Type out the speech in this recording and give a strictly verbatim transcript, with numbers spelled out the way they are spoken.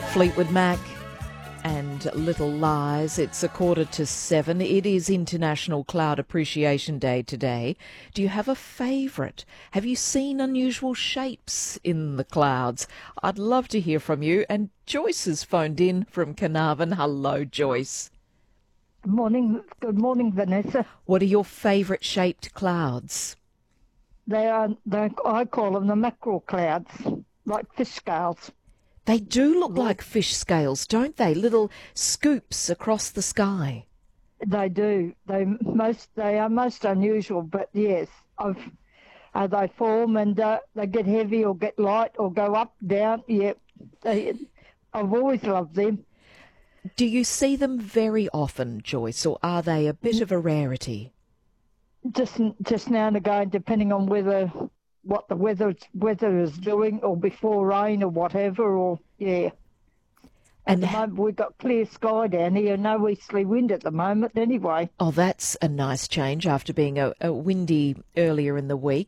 Fleetwood Mac and Little Lies. It's a quarter to seven. It is International Cloud Appreciation Day today. Do you have a favourite? Have you seen unusual shapes in the clouds? I'd love to hear from you. And Joyce has phoned in from Carnarvon. Hello, Joyce. Good morning. Good morning, Vanessa. What are your favourite shaped clouds? They are, they, I call them the mackerel clouds, like fish scales. They do look like fish scales, don't they? Little scoops across the sky. They do. They most. They are most unusual, but yes, I've, uh, they form and uh, they get heavy or get light or go up, down. Yep. They, I've always loved them. Do you see them very often, Joyce, or are they a bit of a rarity? Just, just now and again, depending on whether what the weather weather is doing, or before rain, or whatever, or yeah. At And the moment, we've got clear sky down here, no easterly wind at the moment. Anyway. Oh, that's a nice change after being a, a windy earlier in the week.